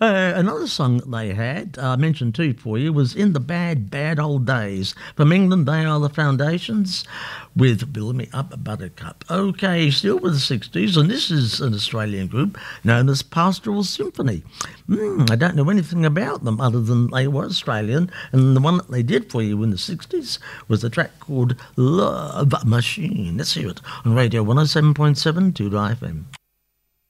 Another song that they had, I mentioned two for you, was In the Bad, Bad Old Days. From England, they are the Foundations with Build Me Up a Buttercup. Okay, still with the 60s, and this is an Australian group known as Pastoral Symphony. I don't know anything about them other than they were Australian, and the one that they did for you in the 60s was a track called Love Machine. Let's hear it on Radio 107.7 2 FM.